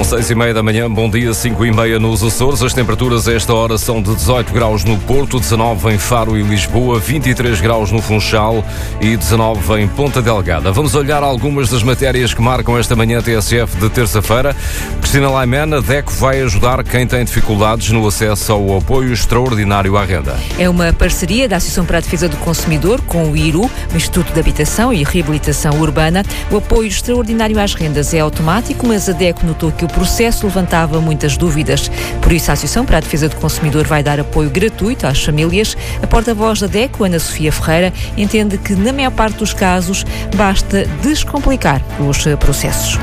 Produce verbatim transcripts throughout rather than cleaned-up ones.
seis e meia da manhã, bom dia, cinco e meia nos Açores. As temperaturas a esta hora são de dezoito graus no Porto, dezanove em Faro e Lisboa, vinte e três graus no Funchal e dezanove em Ponta Delgada. Vamos olhar algumas das matérias que marcam esta manhã T S F de terça-feira. Cristina Laimena, a DECO vai ajudar quem tem dificuldades no acesso ao apoio extraordinário à renda. É uma parceria da Associação para a Defesa do Consumidor com o I R U, o Instituto de Habitação e Reabilitação Urbana. O apoio extraordinário às rendas é automático, mas a DECO notou que o processo levantava muitas dúvidas. Por isso, a Associação para a Defesa do Consumidor vai dar apoio gratuito às famílias. A porta-voz da DECO, Ana Sofia Ferreira, entende que, na maior parte dos casos, basta descomplicar os processos.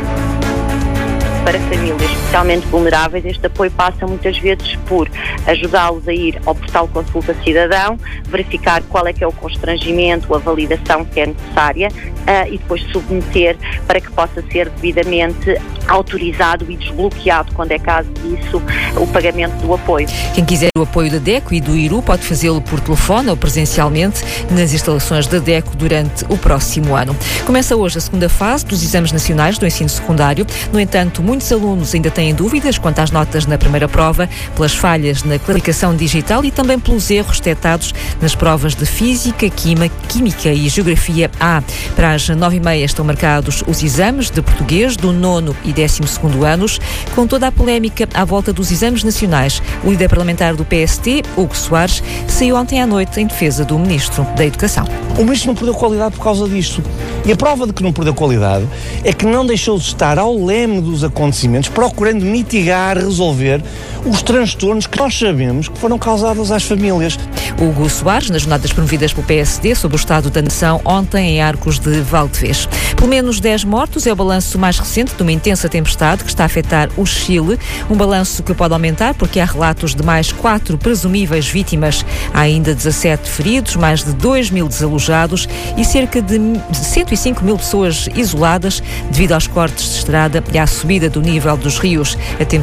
Para famílias especialmente vulneráveis, este apoio passa muitas vezes por ajudá-los a ir ao portal Consulta Cidadão, verificar qual é que é o constrangimento, a validação que é necessária uh, e depois submeter para que possa ser devidamente autorizado e desbloqueado, quando é caso disso, o pagamento do apoio. Quem quiser o apoio da DECO e do I R U pode fazê-lo por telefone ou presencialmente nas instalações da DECO durante o próximo ano. Começa hoje a segunda fase dos exames nacionais do ensino secundário. No entanto, muitos alunos ainda têm dúvidas quanto às notas na primeira prova, pelas falhas na classificação digital e também pelos erros detectados nas provas de Física, Química e Geografia A. Para as nove e meia estão marcados os exames de Português do nono e décimo segundo anos, com toda a polémica à volta dos exames nacionais. O líder parlamentar do P S T, Hugo Soares, saiu ontem à noite em defesa do Ministro da Educação. O Ministro não perdeu qualidade por causa disto. E a prova de que não perdeu qualidade é que não deixou de estar ao leme dos acontecimentos, procurando mitigar, resolver os transtornos que nós sabemos que foram causados às famílias. Hugo Soares, nas jornadas promovidas pelo P S D sobre o estado da nação, ontem em Arcos de Valdevez. Pelo menos dez mortos é o balanço mais recente de uma intensa tempestade que está a afetar o Chile. Um balanço que pode aumentar porque há relatos de mais quatro presumíveis vítimas. Há ainda dezassete feridos, mais de dois mil desalojados e cerca de cento e cinco mil pessoas isoladas devido aos cortes de estrada e à subida do nível dos rios.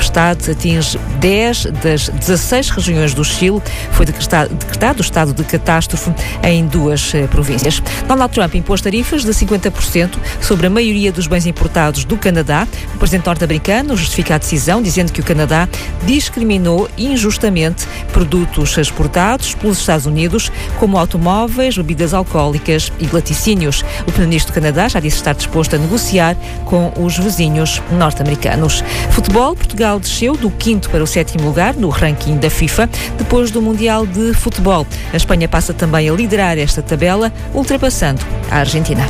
A tempestade atinge dez das dezasseis regiões do Chile. Foi decretado, decretado o estado de catástrofe em duas eh, províncias. Donald Trump impôs tarifas de cinquenta por cento sobre a maioria dos bens importados do Canadá. O presidente norte-americano justifica a decisão dizendo que o Canadá discriminou injustamente produtos exportados pelos Estados Unidos, como automóveis, bebidas alcoólicas e laticínios. O primeiro-ministro do Canadá já disse estar disposto a negociar com os vizinhos norte-americanos. Futebol, Portugal desceu do quinto para o sétimo lugar no ranking da FIFA, depois do Mundial de Futebol. A Espanha passa também a liderar esta tabela, ultrapassando a Argentina.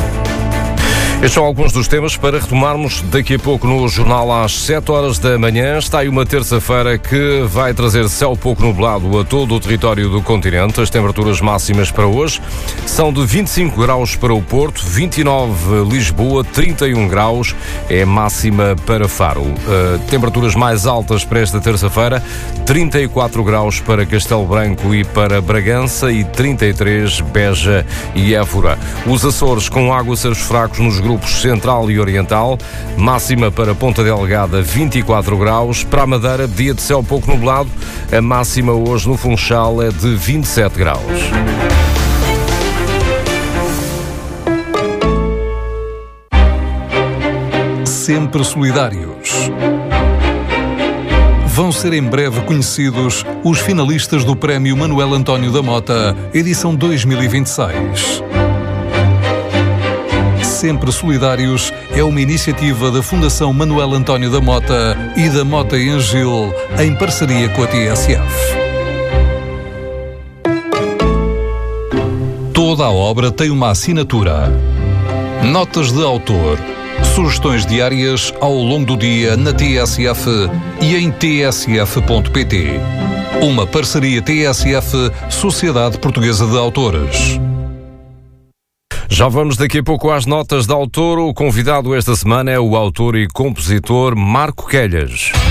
Estes são alguns dos temas para retomarmos daqui a pouco no jornal às sete horas da manhã. Está aí uma terça-feira que vai trazer céu pouco nublado a todo o território do continente. As temperaturas máximas para hoje são de vinte e cinco graus para o Porto, vinte e nove Lisboa, trinta e um graus é máxima para Faro. Uh, temperaturas mais altas para esta terça-feira, trinta e quatro graus para Castelo Branco e para Bragança e trinta e três Beja e Évora. Os Açores com aguaceiros fracos nos grupos Grupos Central e Oriental, máxima para Ponta Delgada vinte e quatro graus, para a Madeira dia de céu pouco nublado, a máxima hoje no Funchal é de vinte e sete graus. Sempre solidários. Vão ser em breve conhecidos os finalistas do Prémio Manuel António da Mota, edição dois mil e vinte e seis. Sempre Solidários é uma iniciativa da Fundação Manuel António da Mota e da Mota e Angil, em parceria com a T S F. Toda a obra tem uma assinatura. Notas de autor. Sugestões diárias ao longo do dia na T S F e em t s f ponto p t. Uma parceria T S F, Sociedade Portuguesa de Autores. Já vamos daqui a pouco às notas de autor. O convidado esta semana é o autor e compositor Marco Quelhas.